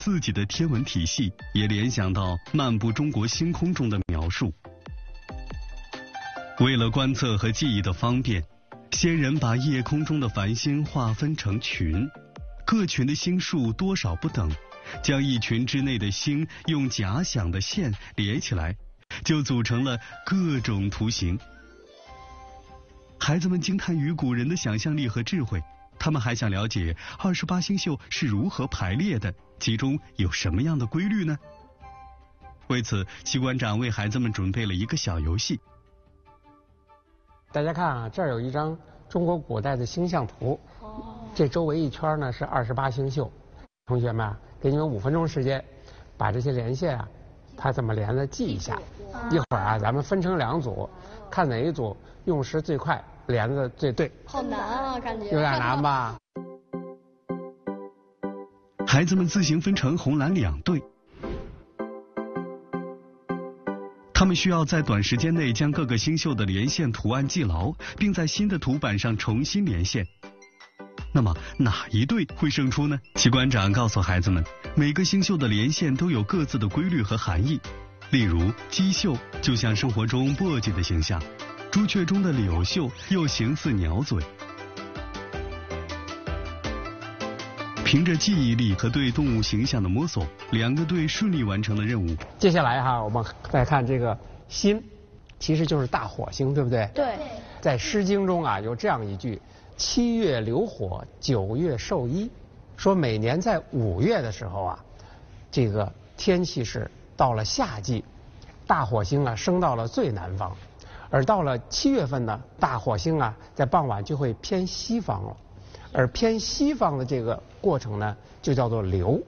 自己的天文体系，也联想到漫步中国星空中的描述。为了观测和记忆的方便，先人把夜空中的繁星划分成群，各群的星数多少不等，将一群之内的星用假想的线连起来，就组成了各种图形。孩子们惊叹于古人的想象力和智慧，他们还想了解28星宿是如何排列的，其中有什么样的规律呢？为此，齐馆长为孩子们准备了一个小游戏。 大家看啊，这儿有一张中国古代的星象图，这周围一圈呢是28星宿。同学们啊，给你们5分钟时间，把这些连线啊，它怎么连的记一下。一会儿啊，咱们分成2组，看哪一组用时最快，连的最对。 好难啊，感觉有点难吧？ 孩子们自行分成红蓝2队，他们需要在短时间内将各个星宿的连线图案记牢，并在新的图板上重新连线。那么哪一队会胜出呢？齐馆长告诉孩子们，每个星宿的连线都有各自的规律和含义。例如，鸡宿就像生活中簸箕的形象，朱雀中的柳宿又形似鸟嘴。凭着记忆力和对动物形象的摸索，2个队顺利完成了任务。 接下来哈，我们再看这个辛，其实就是大火星，对不对？ 对。 在《诗经》中啊，有这样一句：“7月流火，9月授衣。”说每年在5月的时候啊，这个天气是到了夏季，大火星啊升到了最南方，而到了7月份呢，大火星啊在傍晚就会偏西方了。而偏西方的这个过程呢，就叫做流。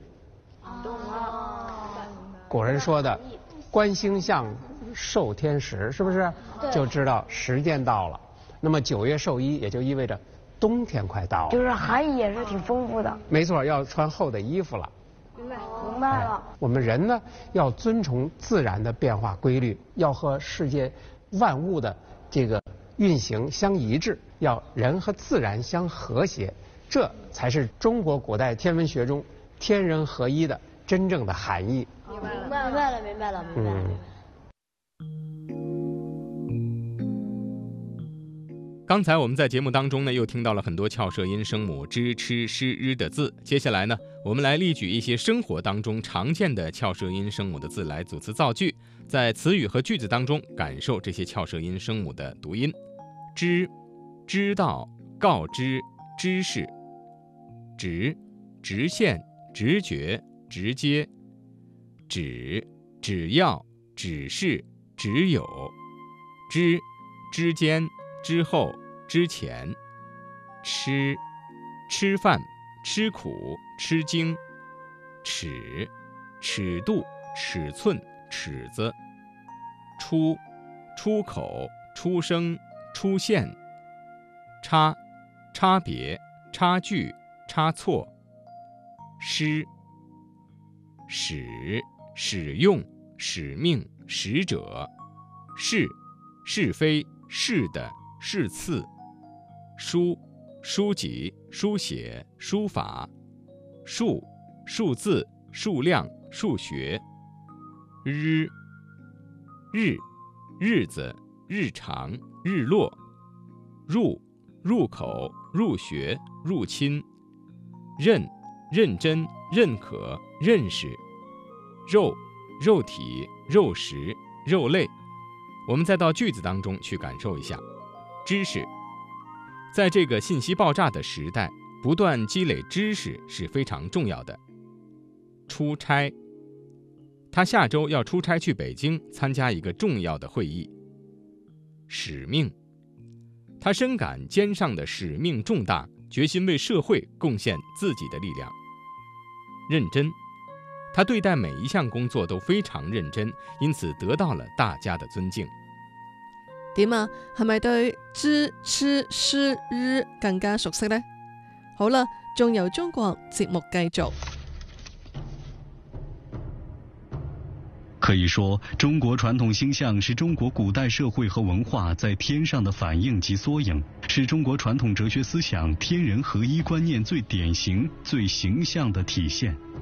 古人说的“观星象，授天时”，是不是？就知道时间到了。那么9月授衣，也就意味着冬天快到了。 就是含义也是挺丰富的。 没错，要穿厚的衣服了。 明白了。 我们人呢，要遵从自然的变化规律，要和世界万物的这个运行相一致，要人和自然相和谐，这才是中国古代天文学中天人合一的真正的含义。 明白了。 刚才我们在节目当中呢，又听到了很多翘舌音声母支、吃、诗、日的字。接下来呢，我们来例举一些生活当中常见的翘舌音声母的字来组词造句，在词语和句子当中感受这些翘舌音声母的读音。知，知道、告知、知识。直，直线、直觉、直接。只，只要、只是、只有。之，之间、之后、之前。吃，吃饭、吃苦、吃惊。尺，尺度、尺寸、尺子。出，出口、出生、出现。差，差别、差距、差错。施，使，使用、使命、使者。是，是非、是的、是次。书，书籍、书写、书法。数，数字、数量、数学。日，日，日子、日常、日落。入，入口、入学、入侵。认，认真、认可、认识。肉，肉体、肉食、肉类。我们再到句子当中去感受一下。知识，在这个信息爆炸的时代，不断积累知识是非常重要的。出差，他下周要出差去北京参加一个重要的会议。使命，他深感肩上的使命重大，决心为社会贡獻自己的力量。認真，他對待每一項工作都非常認真，因此得到了大家的尊敬。 點啊？係咪對知、吃、詩、日更加熟悉呢？好啦，仲由中國節目繼續。 可以说，中国传统星象是中国古代社会和文化在天上的反映及缩影，是中国传统哲学思想天人合一观念最典型、最形象的体现。